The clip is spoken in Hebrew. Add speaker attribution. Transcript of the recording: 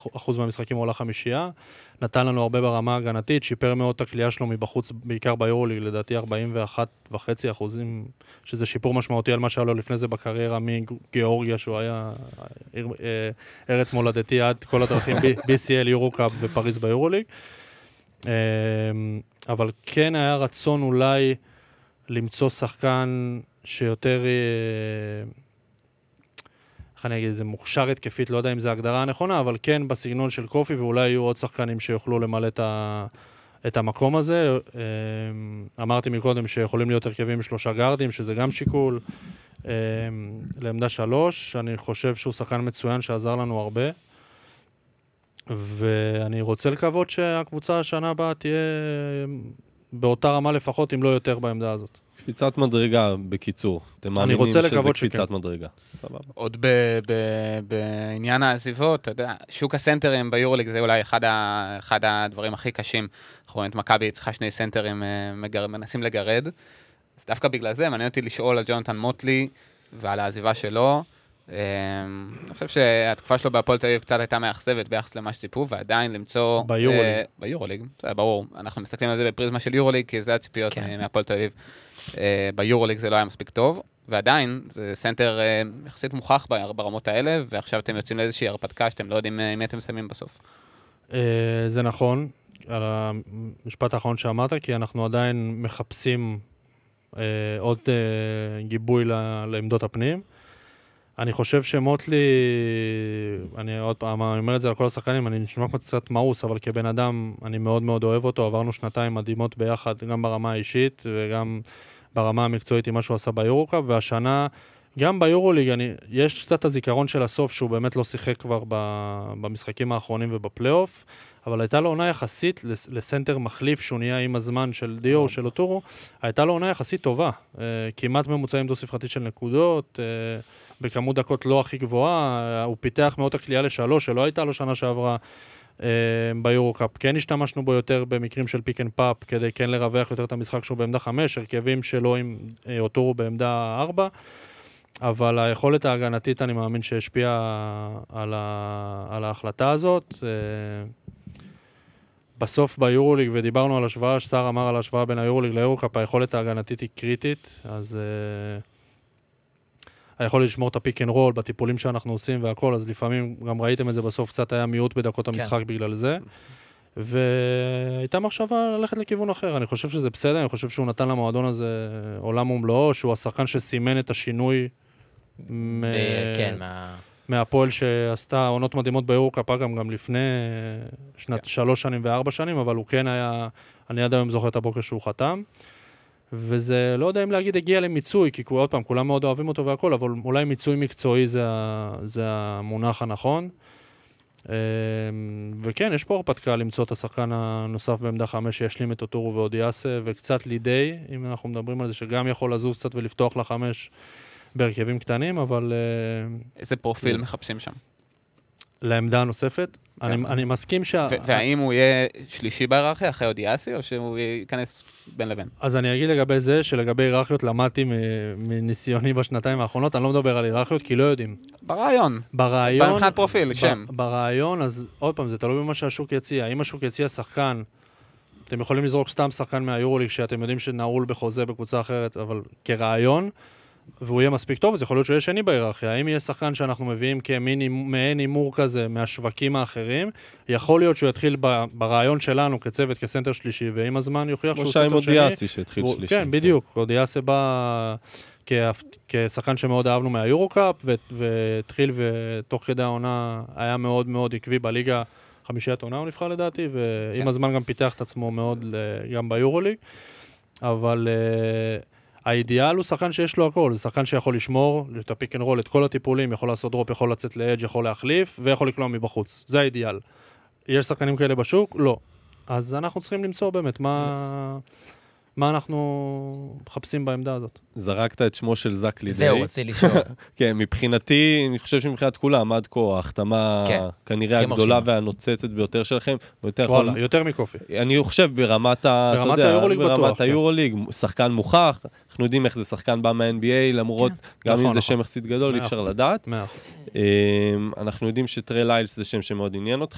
Speaker 1: אחוז מהמשחקים עולה חמישייה, נתן לנו הרבה ברמה הגנתית, שיפר מאוד את הקליעה שלו מבחוץ, בעיקר ביורוליג, לדעתי 41.5%, שזה שיפור משמעותי על מה שהיה לו לפני זה בקריירה מגיאורגיה, שהוא היה ארץ מולדתי עד כל הדרכים, BCL, יורו-קאפ ופריז ביורוליג. אבל כן היה רצון אולי למצוא שחקן שיותר, איך אני אגיד, זה מוכשר התקפית, לא יודע אם זה הגדרה הנכונה, אבל כן בסגנון של קופי, ואולי יהיו עוד שחקנים שיוכלו למלא את המקום הזה. אמרתי מקודם שיכולים להיות הרכבים עם 3 גארדים, שזה גם שיקול. לעמדה 3, אני חושב שהוא שחקן מצוין שעזר לנו הרבה. ואני רוצה לקוות שהקבוצה השנה הבאה תהיה באותה רמה לפחות, אם לא יותר בעמדה הזאת.
Speaker 2: קפיצת מדרגה, בקיצור. אתם מאמינים שזה קפיצת מדרגה. סבבה.
Speaker 3: עוד בעניין העזיבות, אתה יודע, שוק הסנטרים ביורוליג זה אולי אחד הדברים הכי קשים. אנחנו רואים את מכבי צריכה 2 סנטרים מנסים לגרד. אז דווקא בגלל זה, מעניין אותי לשאול על ג'ונתן מוטלי ועל העזיבה שלו. אני חושב שהתקופה שלו בהפועל תל אביב קצת הייתה מאכזבת ביחס למה שציפו, ועדיין למצוא... ביורוליג, זה ברור. אנחנו מסתכלים על זה בפריזמה של יורוליג, כי זה הציפיות מהפועל תל אביב. ביורוליג זה לא היה מספיק טוב, ועדיין זה סנטר יחסית מוכח ברמות האלה, ועכשיו אתם יוצאים לאיזושהי הרפתקה שאתם לא יודעים מי אתם שמים בסוף.
Speaker 1: זה נכון, על המשפט האחרון שאמרת, כי אנחנו עדיין מחפשים עוד גיבוי לעמדות הפנים. אני חושב שמוטלי, אני עוד פעם אומר את זה לכל השחקנים, אני נשמע קצת מאוס, אבל כבן אדם אני מאוד מאוד אוהב אותו, עברנו 2 מדהימות ביחד, גם ברמה האישית וגם ברמה המקצועית עם מה שהוא עשה ביורוקאפ, והשנה גם ביורוליג, יש קצת הזיכרון של הסוף שהוא באמת לא שיחק כבר במשחקים האחרונים ובפלייאוף, אבל הייתה לו עונה יחסית לסנטר מחליף שהוא נהיה עם הזמן של דיו, של אוטורו, הייתה לו עונה יחסית טובה, כמעט ממוצעים דו ספרתית של נקודות, בכמות דקות לא הכי גבוהה, הוא פיתח מאוד הקליעה ל3, שלא הייתה לו שנה שעברה ביורוקאפ. כן השתמשנו בו יותר במקרים של פיק אנד פאפ, כדי כן לרווח יותר את המשחק שהוא בעמדה 5, הרכבים שלו עם אוטורו בעמדה 4, אבל היכולת ההגנתית אני מאמין שהשפיעה על ההחלטה הזאת. בסוף ביורוליג, ודיברנו על השוואה, שר אמר על השוואה בין היורוליג ליורוקאפ, היכולת ההגנתית היא קריטית, אז היכולת לשמור את הפיק אנד רול בטיפולים שאנחנו עושים והכל, אז לפעמים גם ראיתם את זה בסוף, קצת היה מיעוט בדקות המשחק בגלל זה, והייתה מחשבה ללכת לכיוון אחר. אני חושב שזה בסדר, אני חושב שהוא נתן למועדון הזה עולם ומלואו, שהוא השחקן שסימן את השינוי מהפועל שעשתה עונות מדהימות ביורוקאפ, גם לפני 3 שנים ו4 שנים, אבל הוא כן היה, אני עד היום זוכר את הבוקר שהוא חתם, וזה, לא יודע אם להגיד, הגיע למיצוי, כי עוד פעם, כולם מאוד אוהבים אותו והכל, אבל אולי מיצוי מקצועי זה המונח הנכון. וכן, יש פה הרפתקה למצוא את השחקן הנוסף בעמדה 5 שישלים את אוטורו ואודיאסה, וקצת לידי, אם אנחנו מדברים על זה, שגם יכול לזוז קצת ולפתוח ל5 בהרכבים קטנים, אבל...
Speaker 3: איזה פרופיל מחפשים שם?
Speaker 1: לעמדה הנוספת. אני מסכים
Speaker 3: והאם הוא יהיה שלישי בהיררכיה אחרי אודיאסי, או שהוא ייכנס בין לבין?
Speaker 1: אז אני אגיד לגבי זה, שלגבי היררכיות למדתי מניסיוני בשנתיים האחרונות, אני לא מדבר על היררכיות, כי לא יודעים.
Speaker 3: ברעיון. מבחינת פרופיל, שם.
Speaker 1: ברעיון, אז עוד פעם, זה תלוי במה שהשוק יציע. אם השוק יציע שחקן, אתם יכולים לזרוק סתם שחקן מהיורוליג, שאתם יודעים שנעול בחוזה בקבוצה אחרת, אבל כרעיון, והוא יהיה מספיק טוב, אז יכול להיות שהוא יהיה שני בהיררכיה. אם יהיה שחקן שאנחנו מביאים כמעין אימור כזה מהשווקים האחרים, יכול להיות שהוא יתחיל ברעיון שלנו כצוות, כסנטר שלישי, ועם הזמן יוכיח שהוא סנטר שני.
Speaker 2: כמו שי אודיאסי שהתחיל שלישי.
Speaker 1: כן, בדיוק. אודיאסי בא כשחקן שמאוד אהבנו מהיורו-קאפ, והתחיל ותוך כדי העונה היה מאוד מאוד עקבי בליגה, 5ת העונה הוא נבחר לדעתי, ועם הזמן גם פיתח את עצמו מאוד גם ביורוליג. אבל... האידיאל הוא שחקן שיש לו הכל, זה שחקן שיכול לשמור, את הפיק אנד רול, את כל הטיפולים, יכול לעשות דרופ, יכול לצאת לאדג', יכול להחליף, ויכול לקלוע מבחוץ. זה האידיאל. יש שחקנים כאלה בשוק? לא. אז אנחנו צריכים למצוא באמת מה אנחנו מחפשים בעמדה הזאת.
Speaker 2: זרקת את שמו של זק לידי.
Speaker 4: זהו, רציתי לשאול.
Speaker 2: כן, מבחינתי, אני חושב שמבחינת כולם, עד כה, ההחתמה כנראה הגדולה והנוצצת ביותר שלכם.
Speaker 1: יותר מקופי.
Speaker 2: אני חושב ברמת היורוליג, שחקן מוכח, אנחנו יודעים איך זה שחקן בא מה-NBA, למרות, גם אם זה שם יחסית גדול, אי אפשר לדעת. אנחנו יודעים שטרי ליילס זה שם שמאוד עניין אתכם.